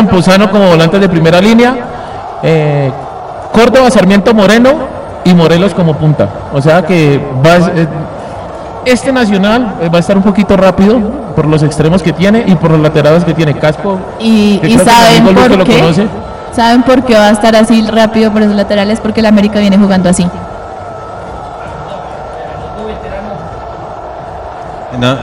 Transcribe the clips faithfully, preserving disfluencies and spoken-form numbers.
Campuzano como volantes de primera línea, eh, Córdoba, Sarmiento, Moreno y Morelos como punta. O sea que va, eh, este Nacional va a estar un poquito rápido por los extremos que tiene y por los laterales que tiene. Casco, y, que y saben que por lo qué conoce. saben por qué va a estar así rápido por esos laterales, porque el América viene jugando así. No.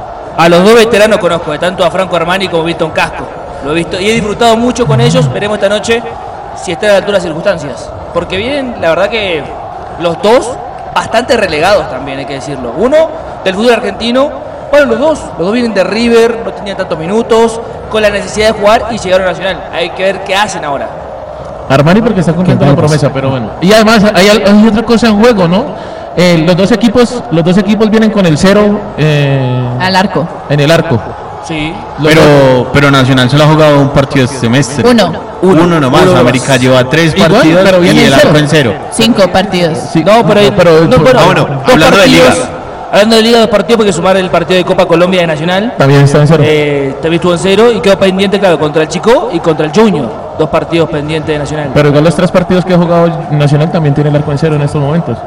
A los dos veteranos conozco, de tanto a Franco Armani como Víctor Casco. Lo he visto y he disfrutado mucho con ellos. Veremos esta noche si está a la altura de las circunstancias. Porque vienen, la verdad que los dos bastante relegados también, hay que decirlo. Uno del fútbol argentino, bueno, los dos, los dos vienen de River, no tenían tantos minutos, con la necesidad de jugar y llegaron a Nacional. Hay que ver qué hacen ahora. Armani porque está cumpliendo la promesa, pero bueno. Y además hay, hay otra cosa en juego, ¿no? Eh, los dos equipos, los dos equipos vienen con el cero eh, al arco. En el arco. Sí. Pero, pero Nacional solo ha jugado un partido este semestre. Uno. Uno, Uno nomás. Uno América más. Lleva tres Igual, partidos pero y el arco cero. en cero. Cinco partidos. Sí, no, pero, no, pero, no, bueno, ah, bueno, dos hablando partidos, de liga. Hablando de liga, dos partidos, porque sumar el partido de Copa Colombia de Nacional. También está en cero. Eh, también estuvo en cero y quedó pendiente, claro, contra el Chico y contra el Junior. Dos partidos pendientes de Nacional. Pero igual los tres partidos que ha jugado Nacional también tiene el arco en cero en estos momentos.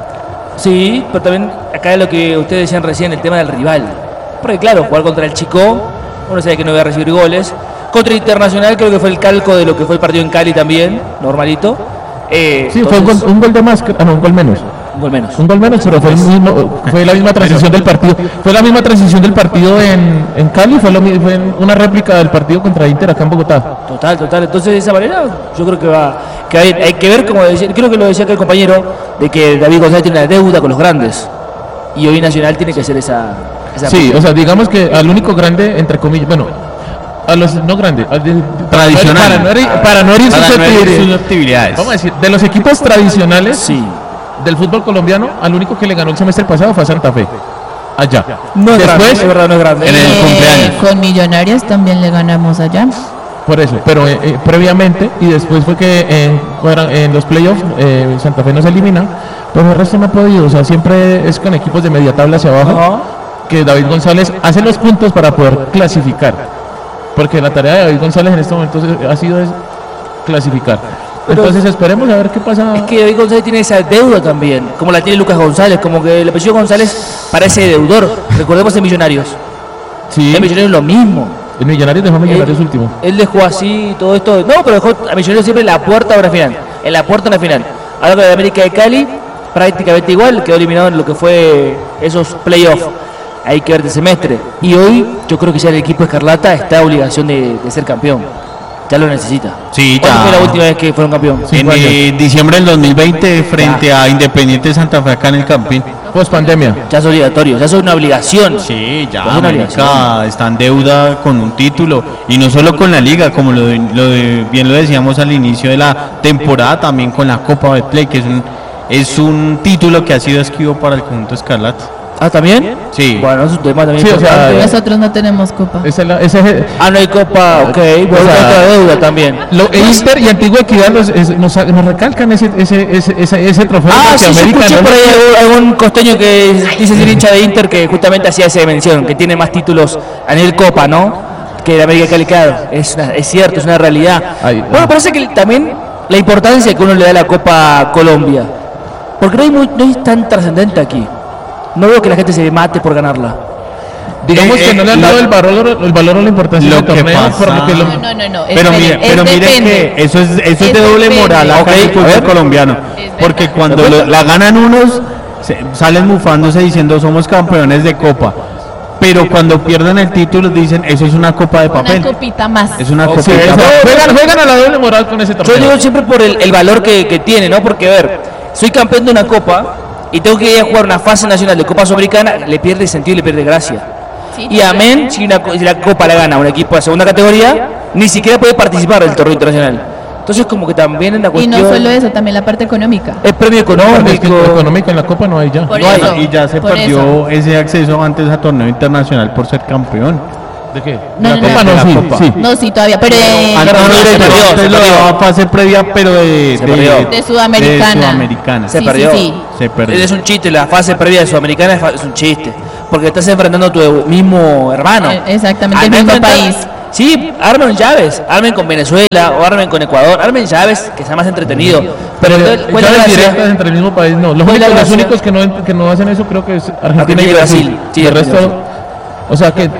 Sí, pero también acá es lo que ustedes decían recién, el tema del rival. Porque claro, jugar contra el Chico, uno sabe que no va a recibir goles. Contra el Internacional creo que fue el calco de lo que fue el partido en Cali también, normalito. Eh, Sí, entonces, fue un gol, un gol de más, ah, no, un gol menos. un gol menos. Un gol menos, pero fue, el mismo, fue la misma transición del partido. Fue la misma transición del partido en, en Cali, fue, lo, mi- fue una réplica del partido contra Inter acá en Bogotá. Total, total. Entonces de esa manera yo creo que va, que hay, hay que ver, como decía, creo que lo decía acá el compañero, de que David González tiene una deuda con los grandes. Y hoy Nacional tiene que hacer esa... esa Sí, o sea, digamos que al único grande, entre comillas, bueno, a los no grandes, al de- Tradicional. Para no herir, para no herir Para no herir susceptibilidades. susceptibilidades. Vamos a decir, de los equipos tradicionales Sí. del fútbol colombiano, al único que le ganó el semestre pasado fue a Santa Fe. Allá. No es grande, Después, es verdad, no es grande. En el Eh, cumpleaños. con Millonarios también le ganamos allá. por eso, pero eh, eh, previamente, y después fue que en, fueran- en los playoffs eh, Santa Fe nos elimina, pero el resto no ha podido, o sea, siempre es con equipos de media tabla hacia abajo, Ajá. que David González hace los puntos para poder clasificar, porque la tarea de David González en este momento ha sido es clasificar. Pero- Entonces esperemos a ver qué pasa. Es que David González tiene esa deuda también, como la tiene Lucas González, como que el apellido González parece deudor. Recordemos en Millonarios. Sí, En Millonarios lo mismo. el Millonarios dejó a Millonarios él, último. Él dejó así todo esto. No, pero dejó a Millonarios siempre en la puerta de una final. En la puerta de una final. Ahora con el América de Cali, prácticamente igual, quedó eliminado en lo que fue esos playoffs. Hay que ver de semestre. Y hoy yo creo que ya el equipo Escarlata está a obligación de, de ser campeón. Ya lo necesita. Sí, ¿Cuándo ya. fue la última vez que fueron campeón? Sí. En Cinco años. eh, diciembre del dos mil veinte frente a Independiente Santa Fe acá en el Campín. Post pandemia. Ya es obligatorio, ya es una obligación. Sí, ya Es una América está en deuda con un título y no solo con la liga, como lo, de- lo de- bien lo decíamos al inicio de la temporada, también con la Copa Betplay, que es un es un título que ha sido esquivo para el conjunto Escarlata. ¿Ah, también? Sí. Bueno, es un tema también Sí, o sea, importante. Nosotros no tenemos copa. Ese es la- ese es- Ah, no hay copa, ok. Bueno, O sea, otra deuda también. Lo, Inter y Antigua Equidad nos, es- nos, nos recalcan ese, ese, ese, ese, ese trofeo. Ah, porque sí, yo América escuché no por lo- ahí algún, algún costeño que dice ser hincha de Inter que justamente hacía esa mención, que tiene más títulos a nivel Copa, ¿no? Que de América Cali, claro. Es, una- es cierto, es una realidad. Ay, bueno, parece que también la importancia que uno le da a la Copa Colombia. Porque no, hay muy- no es tan trascendente aquí. No veo que la gente se mate por ganarla. Digamos Eh, que eh, no le han la- dado el valor, el valor o la importancia Lo del que torneo. pasa- Por lo que lo- No, no, no, no. Pero espere, mire, es pero miren depende. que eso es eso es Es de doble depende. moral acá en el Ok, a fútbol ver. colombiano, Es porque verdad. cuando lo- la ganan unos se- salen mufándose diciendo somos campeones de copa, pero cuando pierden el título dicen eso es una copa de Una papel, copita más. es una Sí, copa o de sea, papel. juegan, juegan a la doble moral con ese Yo torneo. digo siempre por el, el valor que, que tiene, ¿no? Porque, a ver, soy campeón de una copa y tengo que ir a jugar una fase nacional de Copa Sudamericana, le pierde sentido y le pierde gracia. Sí, Y amén, si, una co- si la copa la gana un equipo de segunda categoría, ni siquiera puede participar del torneo internacional. Entonces, como que también en la Y cuestión. no solo eso, también la parte económica. Es premio Porque es que económico. económico en la Copa no hay ya. Por No hay, eso, Y ya se por perdió eso. ese acceso antes a torneo internacional por ser campeón. ¿De qué? No, la no, Copa no, no, la sí, Copa. sí. No, sí, todavía, pero eh, Antes no, no, no, se antes perdió, se lo perdió. daba fase previa, pero de, Se de, perdió. de Sudamericana. de Sudamericana. Se Sí, perdió. sí, sí. Se perdió. Es un chiste, la fase previa de Sudamericana es, fa- es un chiste. Porque estás enfrentando a tu mismo hermano. Eh, exactamente, Al el no mismo enfrentar- país. Sí, armen llaves, armen con Venezuela o armen con Ecuador, armen llaves que sea más entretenido. Pero entonces, ¿cuál es la llaves gracia? directas entre el mismo país, no. Los, ¿Cuál es la únicos, los gracia? únicos que no, que no hacen eso creo que es Argentina, Argentina y y Brasil. Brasil. Sí, el Argentina y resto, o sea que eh,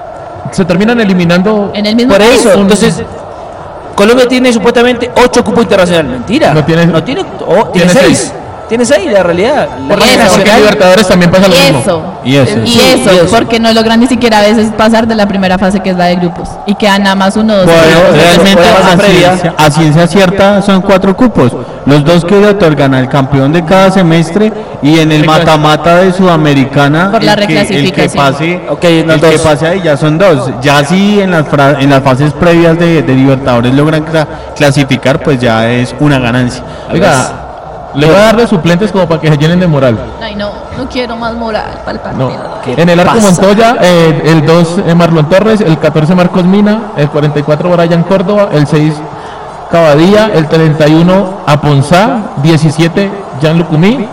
se terminan eliminando. En el mismo Por país. eso, entonces, Colombia tiene supuestamente ocho cupos internacionales. Mentira. No tiene- no tiene, oh, tiene, tiene seis. seis. Tiene seis, la realidad. La Porque, Liga Eso. porque en Nacional- Libertadores también pasa lo mismo. Eso. Y eso. Y Sí, eso, y eso. porque no logran ni siquiera a veces pasar de la primera fase que es la de grupos y quedan nada más uno dos. Bueno, tres. realmente Bueno, a previa. ciencia, a ciencia cierta son cuatro cupos. Los dos que le otorgan al campeón de cada semestre y en el mata-mata de Sudamericana Por la el que, el que reclasificación. pase, Ok, el los que dos. pase ahí ya son dos. Ya si en las, fra- en las fases previas de, de Libertadores logran cla- clasificar, pues ya es una ganancia. Oiga, le voy a dar de suplentes como para que se llenen de moral. Ay, no, no quiero más moral para el No. partido. ¿Qué En el arco pasa? Montoya, eh, el dos eh, Marlon Torres, el catorce Marcos Mina, el cuarenta y cuatro Brian Córdoba, el seis Cavadía, el treinta y uno Aponzá, diecisiete Jan Lucumí,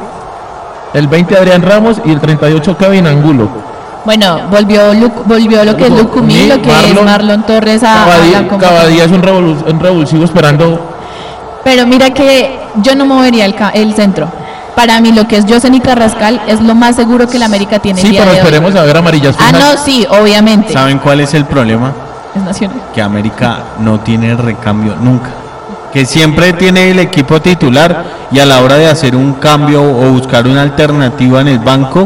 el veinte Adrián Ramos y el treinta y ocho Kevin Angulo. Bueno, volvió Lu- volvió lo que es Lucumí, lo que es Marlon- Marlon Torres a, a la Cavadía, convocatoria. Cavadía es un, revolu- un revulsivo esperando. Pero mira que yo no movería el, ca- el centro. Para mí lo que es Josen y Carrascal es lo más seguro que la América tiene el Sí, día pero de hoy. esperemos a ver amarillas Ah, fijas. no, sí, obviamente. ¿Saben cuál es el problema? Es nacional. Que América no tiene recambio nunca. Que siempre tiene el equipo titular y a la hora de hacer un cambio o buscar una alternativa en el banco,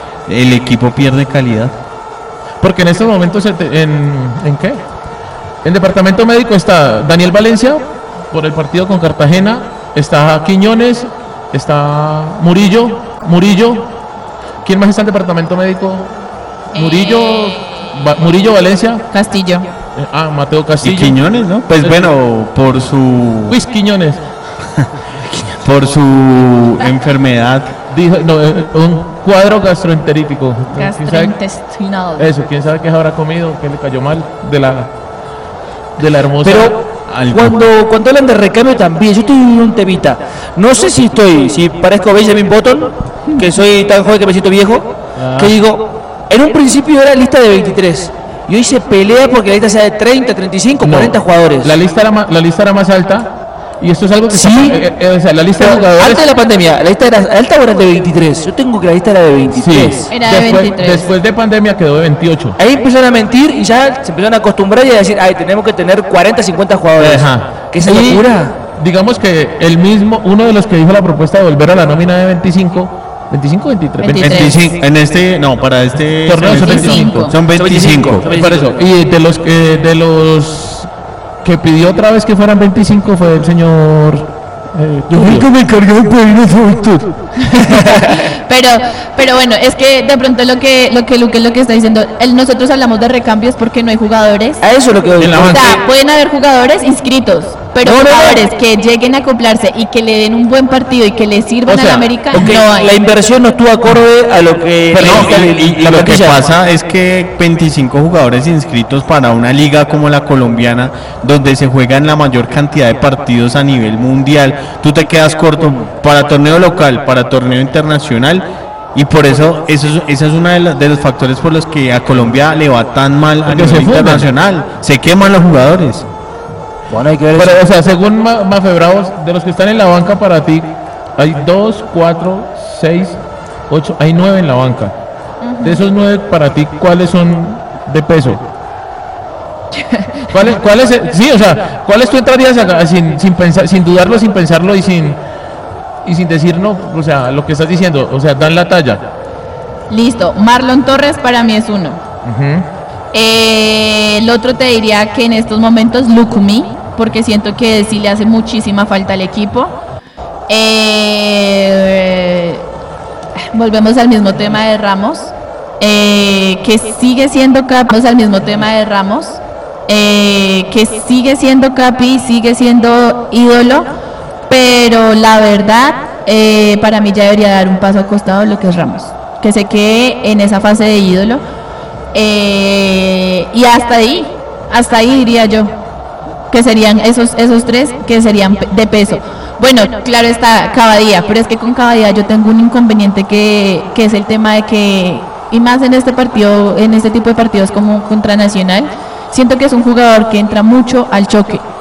el equipo pierde calidad. Porque en estos momentos, en, ¿en qué? En departamento médico está Daniel Valencia por el partido con Cartagena, está Quiñones, está Murillo, Murillo. ¿Quién más está en departamento médico? Murillo, Eh. Va- Murillo Valencia, Castillo. eh, ah, Mateo Y Castillo. Quiñones, ¿no? Pues bueno, por su Luis Quiñones. por su enfermedad. Dijo, no, eh, un cuadro gastroenterítico. ¿Quién sabe? Gastrointestinal. Eso, quién sabe qué habrá comido, qué le cayó mal de la de la hermosa. Pero Algo. cuando, cuando hablan de recambio también, yo estoy en un temita. No sé si estoy, si parezco Benjamin Button, que soy tan joven que me siento viejo, Ah. que digo, en un principio era lista de veintitrés. Y hoy se pelea porque la lista sea de treinta, treinta y cinco, No, cuarenta jugadores. La lista era más, la lista era más alta y esto es algo que Sí. está- eh, eh, o sea, la lista de Pero jugadores antes de la pandemia, ¿la lista era alta o era de veintitrés? Yo tengo que la lista era de sí, veintitrés. Era de después, veintitrés. después de pandemia quedó de veintiocho. Ahí empezaron a mentir y ya se empezaron a acostumbrar y a decir, ay, tenemos que tener cuarenta, cincuenta jugadores. Ajá. ¿Qué es esa Y locura? digamos que el mismo, uno de los que dijo la propuesta de volver a la nómina de veinticinco, veinticinco, veintitrés, veintitrés. veinticinco, en este, no, para este Torneo son semestre veinticinco. Son veinticinco. Por eso, y de los que de los que pidió otra vez que fueran veinticinco fue el señor eh, Tulio. me encargué de pedir una juventud. Pero, pero bueno, es que de pronto lo que lo que Luque lo que está diciendo, el- nosotros hablamos de recambios porque no hay jugadores. A eso es lo que hoy. En la O banca. sea, pueden haber jugadores inscritos, pero No, no, no. jugadores que lleguen a acoplarse y que le den un buen partido y que le sirvan O sea, a la América, Ok, no hay. la inversión no estuvo acorde a lo que Pero no, la- y, y- y la lo que plantilla. pasa es que veinticinco jugadores inscritos para una liga como la colombiana, donde se juegan la mayor cantidad de partidos a nivel mundial, tú te quedas corto para torneo local, para torneo internacional, y por eso eso es, ese es uno de, los- de los factores por los que a Colombia le va tan mal a Porque nivel se fuman. internacional. Se queman los jugadores. Bueno, hay que ver Pero, eso. o sea, según Ma- Mafe Bravos, de los que están en la banca para ti, hay dos, cuatro, seis, ocho, hay nueve en la banca. De esos nueve para ti, ¿cuáles son de peso? ¿Cuáles, cuáles, eh, sí, o sea, ¿cuáles tú entrarías acá sin, sin pensar, sin dudarlo, sin pensarlo y sin y sin decir no, o sea, lo que estás diciendo, o sea, dan la talla? Listo, Marlon Torres para mí es uno. Ujú. Eh, el otro te diría que en estos momentos Lucumí, porque siento que sí le hace muchísima falta al equipo. Eh, volvemos al mismo tema de Ramos, eh, que sigue siendo capi, al mismo tema de Ramos, eh, que sigue siendo capi, sigue siendo ídolo, pero la verdad, eh, para mí ya debería dar un paso al costado lo que es Ramos, que se quede en esa fase de ídolo. Eh, y hasta ahí, hasta ahí diría yo, que serían esos, esos tres que serían pe- de peso. Bueno, claro está Cavadía, pero es que con Cavadía yo tengo un inconveniente que, que es el tema de que, y más en este partido, en este tipo de partidos como contra Nacional, Siento que es un jugador que entra mucho al choque.